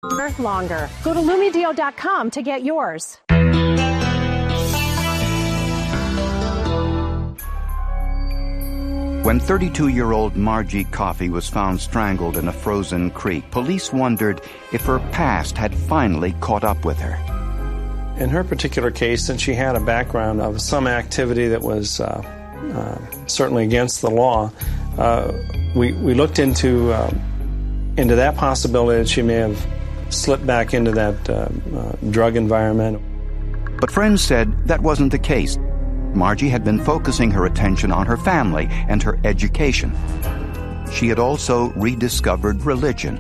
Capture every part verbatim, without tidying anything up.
longer. Go to Lumedeal dot com to get yours. When thirty-two-year-old Margie Coffey was found strangled in a frozen creek, police wondered if her past had finally caught up with her. In her particular case, since she had a background of some activity that was uh, uh, certainly against the law, uh, we, we looked into, uh, into that possibility that she may have slipped back into that uh, uh, drug environment. But friends said that wasn't the case. Margie had been focusing her attention on her family and her education. She had also rediscovered religion.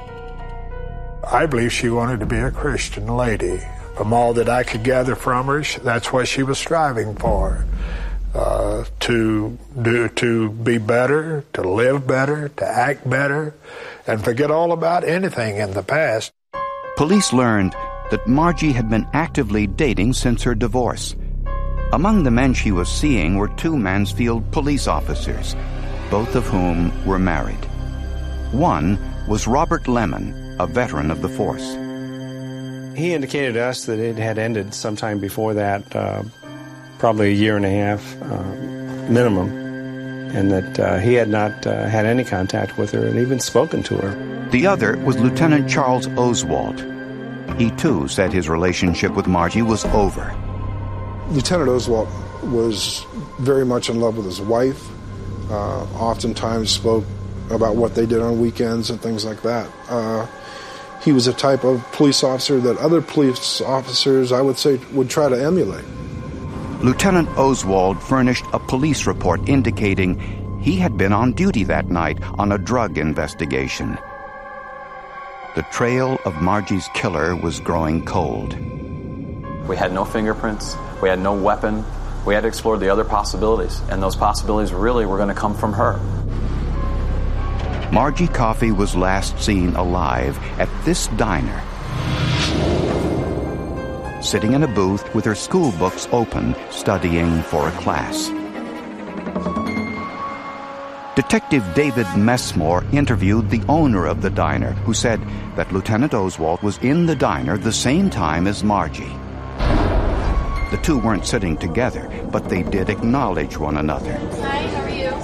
I believe she wanted to be a Christian lady. From all that I could gather from her, that's what she was striving for. Uh, to do, to be better, to live better, to act better, and forget all about anything in the past. Police learned that Margie had been actively dating since her divorce. Among the men she was seeing were two Mansfield police officers, both of whom were married. One was Robert Lemon, a veteran of the force. He indicated to us that it had ended sometime before that, uh, probably a year and a half uh, minimum, and that uh, he had not uh, had any contact with her and even spoken to her. The other was Lieutenant Charles Oswald. He, too, said his relationship with Margie was over. Lieutenant Oswald was very much in love with his wife, uh, oftentimes spoke about what they did on weekends and things like that. Uh, he was a type of police officer that other police officers, I would say, would try to emulate. Lieutenant Oswald furnished a police report indicating he had been on duty that night on a drug investigation. The trail of Margie's killer was growing cold. We had no fingerprints. We had no weapon. We had to explore the other possibilities, and those possibilities really were going to come from her. Margie Coffey was last seen alive at this diner, sitting in a booth with her school books open, studying for a class. Detective David Messmore interviewed the owner of the diner, who said that Lieutenant Oswald was in the diner the same time as Margie. The two weren't sitting together, but they did acknowledge one another. Hi, how are you?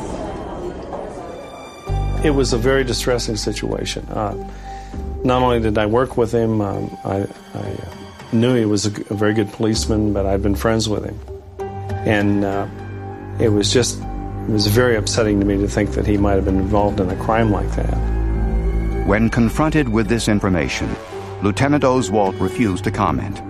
It was a very distressing situation. Uh, not only did I work with him, um, I, I knew he was a, a very good policeman, but I'd been friends with him. And uh, it was just, it was very upsetting to me to think that he might have been involved in a crime like that. When confronted with this information, Lieutenant Oswald refused to comment.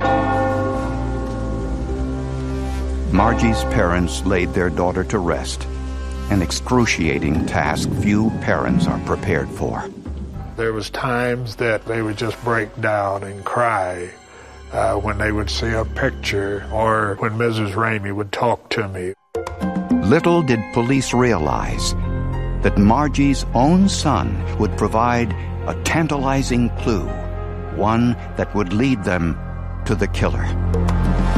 Margie's parents laid their daughter to rest, an excruciating task few parents are prepared for. There was times that they would just break down and cry uh, when they would see a picture or when Missus Ramey would talk to me. Little did police realize that Margie's own son would provide a tantalizing clue, one that would lead them to the killer.